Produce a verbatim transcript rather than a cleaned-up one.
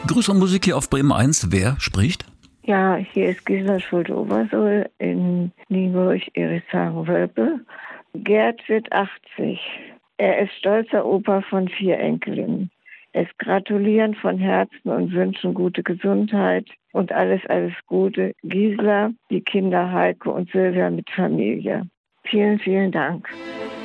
Grüße und Musik hier auf Bremen eins. Wer spricht? Ja, hier ist Gisela Schulte-Obersohl in Nienburg-Erishagen-Wölpe. Gerd wird achtzig. Er ist stolzer Opa von vier Enkelinnen. Es gratulieren von Herzen und wünschen gute Gesundheit und alles, alles Gute. Gisela, die Kinder Heike und Silvia mit Familie. Vielen, vielen Dank.